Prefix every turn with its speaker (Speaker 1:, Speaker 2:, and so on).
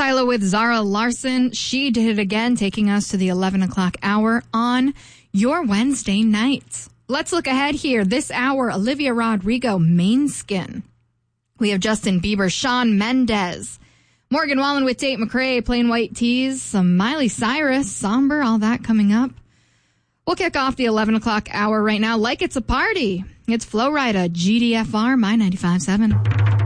Speaker 1: Kyla with Zara Larson. She did it again, taking us to the 11 o'clock hour on your Wednesday nights. Let's look ahead here. This hour, Olivia Rodrigo, Main Skin. We have Justin Bieber, Shawn Mendes, Morgan Wallen with Tate McRae, Plain White Tees, some Miley Cyrus, Somber, all that coming up. We'll kick off the 11 o'clock hour right now like it's a party. It's Flo Rida, GDFR, My 95.7.